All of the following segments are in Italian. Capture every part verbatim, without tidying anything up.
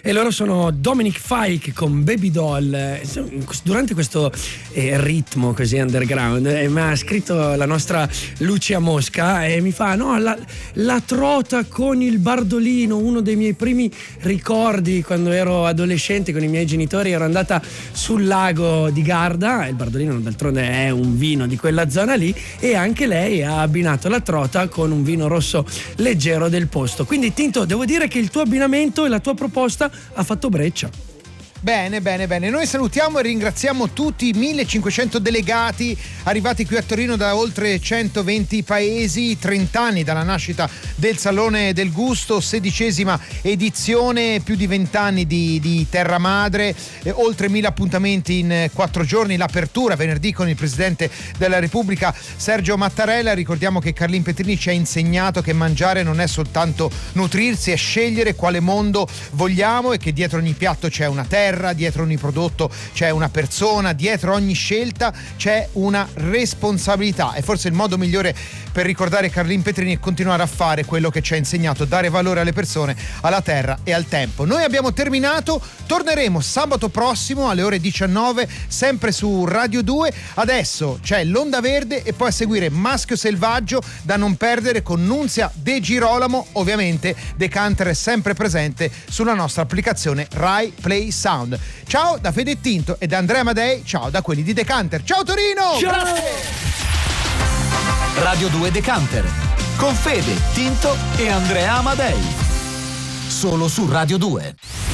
E loro sono Dominic Fike con Baby Doll. Durante questo eh, ritmo così underground eh, mi ha scritto la nostra Lucia Mosca e mi fa: no, la, la trota con il bardolino, uno dei miei primi ricordi quando ero adolescente con i miei genitori. Ero andata sul lago di Garda, il bardolino d'altronde è un vino di quella zona lì, e anche lei ha abbinato la trota con un vino rosso leggero del posto. Quindi Tinto, devo dire che il tuo abbinamento e la tua proposta ha fatto breccia. Bene, bene, bene. Noi salutiamo e ringraziamo tutti i millecinquecento delegati arrivati qui a Torino da oltre centoventi paesi, trenta anni dalla nascita del Salone del Gusto, sedicesima edizione, più di venti anni di, di Terra Madre, eh, oltre mille appuntamenti in quattro giorni, l'apertura venerdì con il Presidente della Repubblica Sergio Mattarella. Ricordiamo che Carlin Petrini ci ha insegnato che mangiare non è soltanto nutrirsi, è scegliere quale mondo vogliamo e che dietro ogni piatto c'è una terra, dietro ogni prodotto c'è una persona, dietro ogni scelta c'è una responsabilità, e forse il modo migliore per ricordare Carlin Petrini è continuare a fare quello che ci ha insegnato, dare valore alle persone, alla terra e al tempo. Noi abbiamo terminato, torneremo sabato prossimo alle ore diciannove sempre su Radio due. Adesso c'è l'Onda Verde e poi a seguire Maschio Selvaggio da non perdere con Nunzia De Girolamo. Ovviamente Decanter è sempre presente sulla nostra applicazione Rai Play Sound. Ciao da Fede Tinto e da Andrea Amadei, ciao da quelli di Decanter. Ciao Torino! Ciao! Grazie! Radio due Decanter con Fede, Tinto e Andrea Amadei. Solo su Radio due.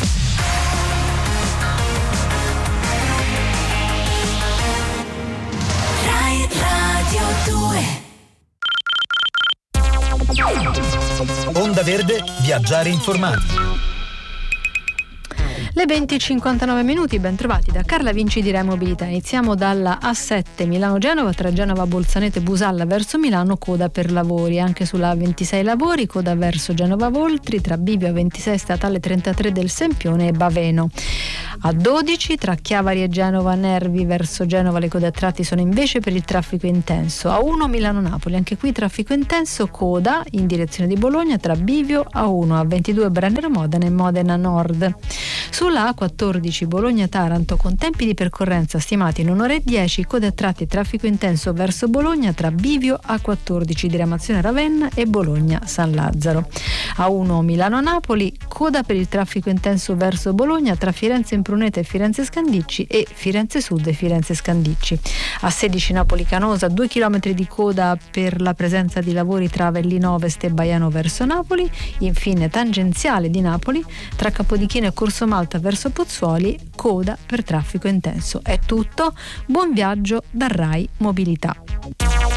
Rai Radio due. Onda Verde, viaggiare informati. Le venti e cinquantanove minuti, ben trovati da Carla Vinci di Rai Mobilità. Iniziamo dalla A sette Milano-Genova, tra Genova Bolzaneto e Busalla verso Milano, coda per lavori. Anche sulla A ventisei lavori, coda verso Genova Voltri, tra Bivio A ventisei statale trentatré del Sempione e Baveno. A dodici tra Chiavari e Genova Nervi verso Genova, le code a tratti sono invece per il traffico intenso. A uno Milano-Napoli, anche qui traffico intenso, coda in direzione di Bologna tra Bivio A uno, A ventidue Brennero Modena e Modena Nord. Sulla A quattordici Bologna-Taranto, con tempi di percorrenza stimati in un'ora e dieci, code a tratti traffico intenso verso Bologna tra Bivio A quattordici diramazione Ravenna e Bologna San Lazzaro. A uno Milano-Napoli, coda per il traffico intenso verso Bologna tra Firenze Impruneta e Firenze Scandicci e Firenze Sud e Firenze Scandicci. A sedici Napoli-Canosa, due chilometri di coda per la presenza di lavori tra Avellino Ovest e Baiano verso Napoli. Infine tangenziale di Napoli tra Capodichino e Corso Malta verso Pozzuoli, coda per traffico intenso. È tutto, buon viaggio da Rai Mobilità.